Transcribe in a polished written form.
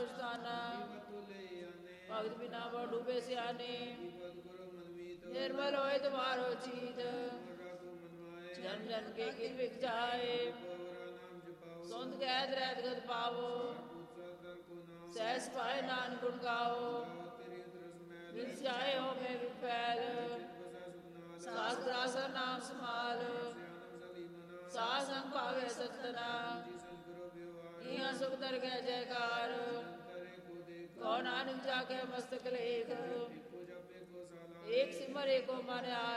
ਸਤਾਨਾ ਭਗਤ ਬਿਨਾ ਬਹੁ ਡੂਬੇ ਸਿਆਣੇ ਨਿਰਮਲ ਹੋਏ ਤੁਮਾਰੋ ਚੀਤ ਜਨ ਜਨ ਕੇ ਕਿਰ ਵਿਕ ਜਾਏ ਸੁੰਦ ਕੈਦ ਰਹਿਤ ਗਤ ਪਾਵੋ ਸਹਿਸ ਪਾਏ ਨਾਨਕ ਗੁਣ ਗਾਓ ਵਿਦ ਜਾਏ ਹੋ ਮੈਂ ਵਿਪੈਲ ਸਾਸ ਗ੍ਰਾਸਰ ਨਾਮ ਸਮਾਲ ਸਾਸ ਸੰਗ ਭਾਵੇ ਸਤਨਾ ਇਹਾਂ ਸੁਖ ਦਰ ਗੈ ਜੈਕਾਰ ਕੋ ਨਾਨਕ ਜਾ ਕੇ ਮਸਤਕ ਲੇਖ ਏਕ ਸਿਮਰ ਏਕੋ ਮਨ ਆਏ